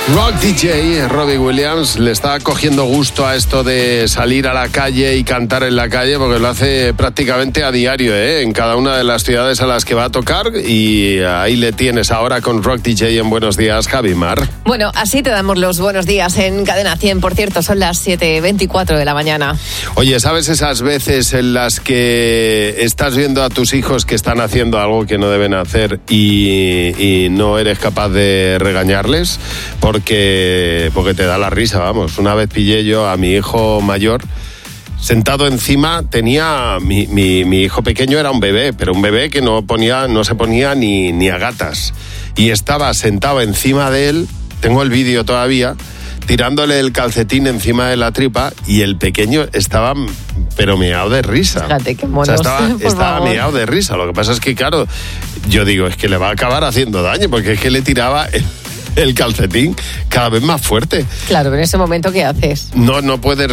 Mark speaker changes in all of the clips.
Speaker 1: Rock DJ, Robbie Williams, le está cogiendo gusto a esto de salir a la calle y cantar en la calle, porque lo hace prácticamente a diario, en cada una de las ciudades a las que va a tocar, y ahí le tienes ahora con Rock DJ en Buenos Días, Javi Mar.
Speaker 2: Bueno, así te damos los buenos días en Cadena 100, por cierto, son las 7:24 de la mañana.
Speaker 1: Oye, ¿sabes esas veces en las que estás viendo a tus hijos que están haciendo algo que no deben hacer y no eres capaz de regañarles? Porque te da la risa, vamos. Una vez pillé yo a mi hijo mayor sentado encima, tenía mi hijo pequeño era un bebé, pero un bebé que no se ponía ni a gatas, y estaba sentado encima de él, tengo el vídeo todavía, tirándole el calcetín encima de la tripa, y el pequeño estaba pero meado de risa.
Speaker 2: Fíjate qué monos,
Speaker 1: o sea, estaba meado de risa. Lo que pasa es que, claro, yo digo, es que le va a acabar haciendo daño, porque es que le tiraba el calcetín cada vez más fuerte.
Speaker 2: Claro, pero en ese momento, ¿qué haces?
Speaker 1: No puedes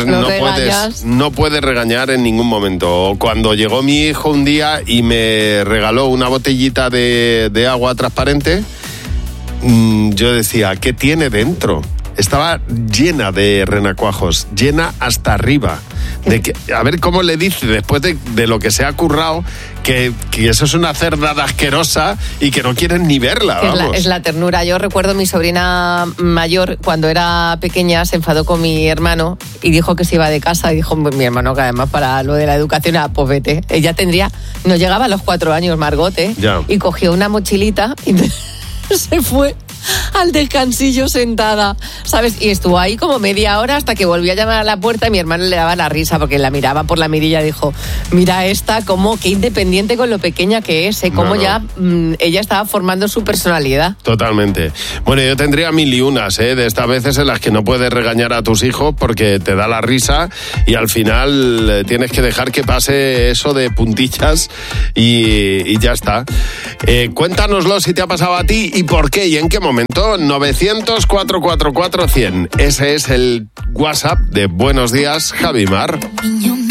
Speaker 1: regañar en ningún momento. Cuando llegó mi hijo un día y me regaló una botellita de agua transparente, yo decía, ¿qué tiene dentro? Estaba llena de renacuajos, llena hasta arriba. A ver cómo le dice, después de lo que se ha currado, que eso es una cerdada asquerosa y que no quieren ni verla, vamos.
Speaker 2: Es la ternura. Yo recuerdo mi sobrina mayor, cuando era pequeña, se enfadó con mi hermano y dijo que se iba de casa, y dijo mi hermano que además para lo de la educación era pues vete. Ella no llegaba a los 4 años, Margot, y cogió una mochilita y se fue al descansillo sentada, ¿sabes? Y estuvo ahí como media hora hasta que volvió a llamar a la puerta, y mi hermano le daba la risa porque la miraba por la mirilla. Dijo, mira esta, cómo, qué independiente con lo pequeña que es, cómo ya ella estaba formando su personalidad.
Speaker 1: Totalmente. Bueno, yo tendría 1000 y unas, de estas veces en las que no puedes regañar a tus hijos porque te da la risa y al final tienes que dejar que pase eso de puntillas y ya está. Cuéntanoslo si te ha pasado a ti y por qué y en qué momento. 900-444-100. Ese es el WhatsApp de Buenos Días, Javi Mar.